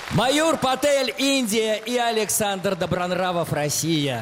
Маюр Патель, Индия, и Александр Добронравов, Россия.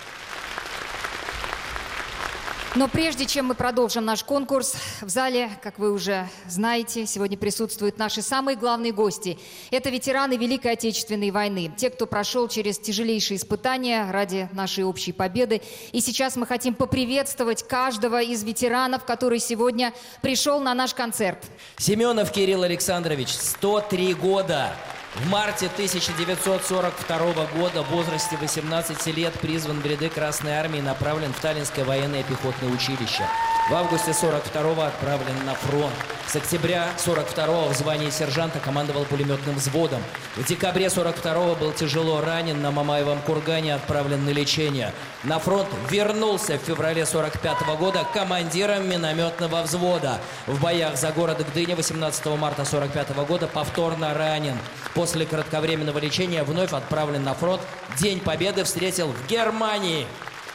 Но прежде чем мы продолжим наш конкурс, в зале, как вы уже знаете, сегодня присутствуют наши самые главные гости. Это ветераны Великой Отечественной войны, те, кто прошел через тяжелейшие испытания ради нашей общей победы. И сейчас мы хотим поприветствовать каждого из ветеранов, который сегодня пришел на наш концерт. Семенов Кирилл Александрович, 103 года. В марте 1942 года в возрасте 18 лет призван в ряды Красной Армии и направлен в Таллинское военное пехотное училище. В августе 1942 отправлен на фронт. С октября 1942 в звании сержанта командовал пулеметным взводом. В декабре 1942 был тяжело ранен, на Мамаевом кургане отправлен на лечение. На фронт вернулся в феврале 1945 года командиром минометного взвода. В боях за город Гдыня 18 марта 1945 года повторно ранен. После кратковременного лечения вновь отправлен на фронт. День Победы встретил в Германии.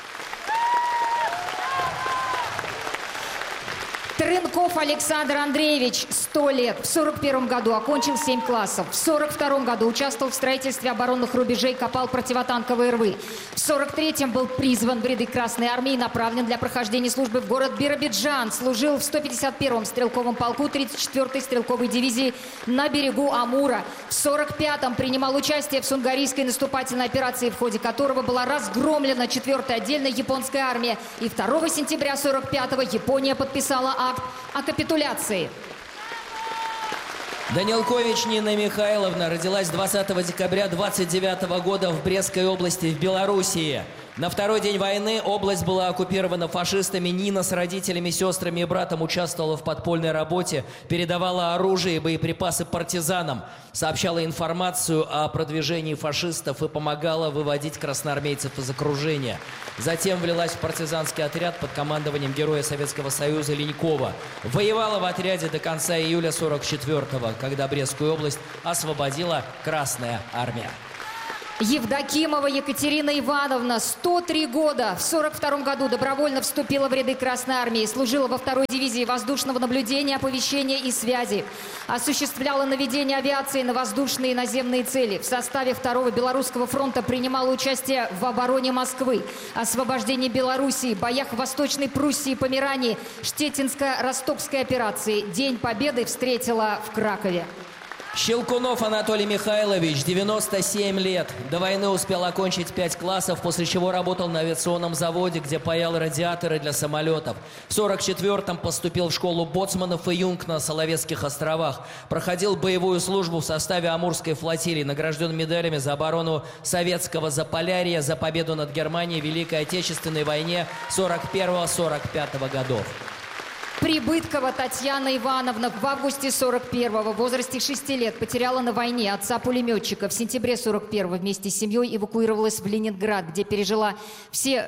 Трынков Александр Андреевич, 100 лет. В 1941 году окончил 7 классов. В 1942 году участвовал в строительстве оборонных рубежей, копал противотанковые рвы. В 1943 был призван в ряды Красной Армии и направлен для прохождения службы в город Биробиджан. Служил в 151-м стрелковом полку 34-й стрелковой дивизии на берегу Амура. В 1945-м принимал участие в Сунгарийской наступательной операции, в ходе которого была разгромлена 4-я отдельная японская армия. И 2 сентября 1945-го Япония подписала акт о капитуляции. Данилкович Нина Михайловна родилась 20 декабря 1929 года в Брестской области в Белоруссии. На второй день войны область была оккупирована фашистами. Нина с родителями, сестрами и братом участвовала в подпольной работе, передавала оружие и боеприпасы партизанам, сообщала информацию о продвижении фашистов и помогала выводить красноармейцев из окружения. Затем влилась в партизанский отряд под командованием героя Советского Союза Ленькова. Воевала в отряде до конца июля 1944-го, когда Брестскую область освободила Красная Армия. Евдокимова Екатерина Ивановна, 103 года. В 1942 году добровольно вступила в ряды Красной Армии. Служила во 2-й дивизии воздушного наблюдения, оповещения и связи. Осуществляла наведение авиации на воздушные и наземные цели. В составе 2-го Белорусского фронта принимала участие в обороне Москвы, освобождении Белоруссии, боях в Восточной Пруссии и Померании, Штеттинско-Ростовской операции. День Победы встретила в Кракове. Щелкунов Анатолий Михайлович, 97 лет. До войны успел окончить 5 классов, после чего работал на авиационном заводе, где паял радиаторы для самолетов. В 1944-м поступил в школу боцманов и юнг на Соловецких островах. Проходил боевую службу в составе Амурской флотилии, награжден медалями за оборону Советского Заполярья, за победу над Германией в Великой Отечественной войне 1941-1945 годов. Прибыткова Татьяна Ивановна в августе 1941-го в возрасте 6 лет потеряла на войне отца-пулеметчика. В сентябре 1941-го вместе с семьей эвакуировалась в Ленинград, где пережила все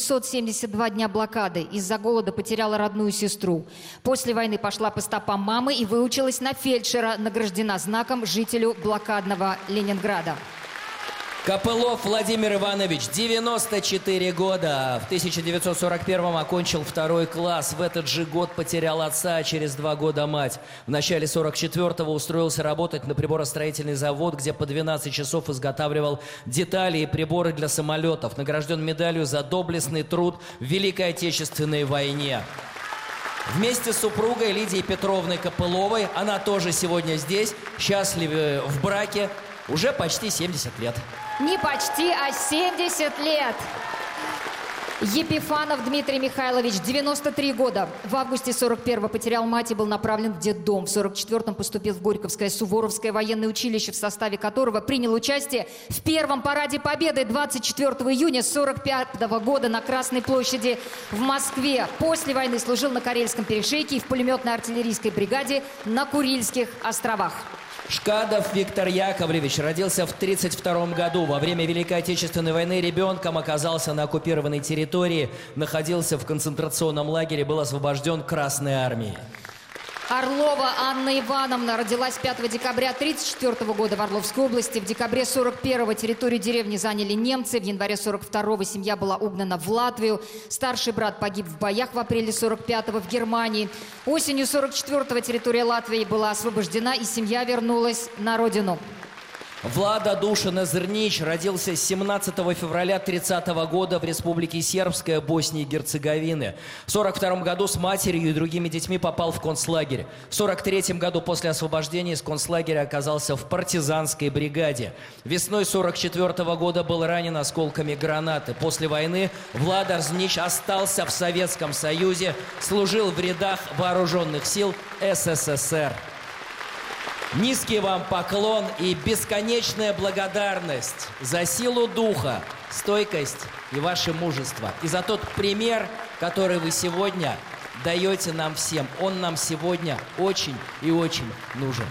872 дня блокады. Из-за голода потеряла родную сестру. После войны пошла по стопам мамы и выучилась на фельдшера, награждена знаком жителю блокадного Ленинграда. Копылов Владимир Иванович, 94 года. В 1941-м окончил 2 класс. В этот же год потерял отца, а через 2 года мать. В начале 44-го устроился работать на приборостроительный завод, где по 12 часов изготавливал детали и приборы для самолетов. Награжден медалью за доблестный труд в Великой Отечественной войне. Вместе с супругой Лидией Петровной Копыловой, она тоже сегодня здесь, счастливы в браке, уже почти 70 лет. Не почти, а 70 лет. Епифанов Дмитрий Михайлович, 93 года. В августе 41-го потерял мать и был направлен в детдом. В 44-м поступил в Горьковское Суворовское военное училище, в составе которого принял участие в первом параде Победы 24 июня 45-го года на Красной площади в Москве. После войны служил на Карельском перешейке и в пулеметной артиллерийской бригаде на Курильских островах. Шкадов Виктор Яковлевич родился в 1932 году. Во время Великой Отечественной войны ребенком оказался на оккупированной территории, находился в концентрационном лагере, был освобожден Красной Армией. Орлова Анна Ивановна родилась 5 декабря 1934 года в Орловской области. В декабре 1941 территорию деревни заняли немцы. В январе 1942 семья была угнана в Латвию. Старший брат погиб в боях в апреле 1945 в Германии. Осенью 1944 территория Латвии была освобождена, и семья вернулась на родину. Влада Душина Зрнич родился 17 февраля 30 года в Республике Сербская, Боснии и Герцеговины. В 42 году с матерью и другими детьми попал в концлагерь. В 43 году после освобождения из концлагеря оказался в партизанской бригаде. Весной 44 года был ранен осколками гранаты. После войны Влада Зрнич остался в Советском Союзе, служил в рядах вооруженных сил СССР. Низкий вам поклон и бесконечная благодарность за силу духа, стойкость и ваше мужество. И за тот пример, который вы сегодня даете нам всем. Он нам сегодня очень и очень нужен.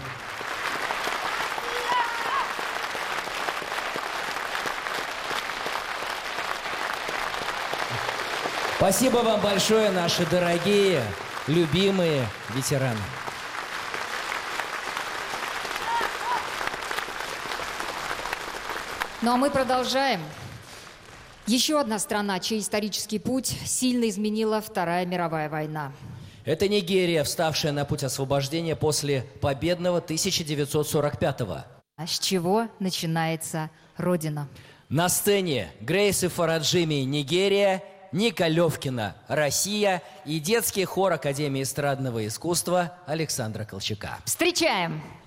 Спасибо вам большое, наши дорогие, любимые ветераны. Ну а мы продолжаем. Еще одна страна, чей исторический путь сильно изменила Вторая мировая война. Это Нигерия, вставшая на путь освобождения после победного 1945-го. А с чего начинается Родина? На сцене Грейси Фараджими, Нигерия, Ника Левкина, Россия и детский хор Академии эстрадного искусства Александра Колчака. Встречаем!